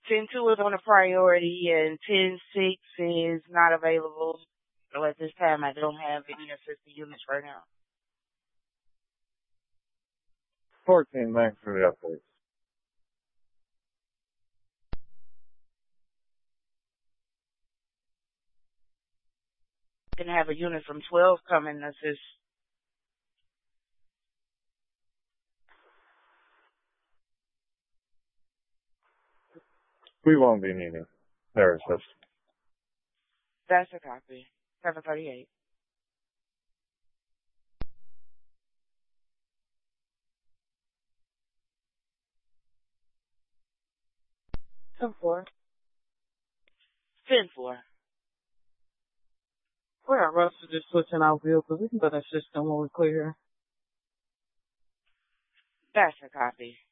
10-2 is on a priority and 10-6 is not available. So at this time, I don't have any assistant units right now. 14, thanks for the update. Gonna have a unit from 12 come and assist. We won't be needing their assistance. That's a copy. 738. Ten four. 10-4. We're at Russell just switching our vehicles. We can go to the system when we're clear. That's a copy.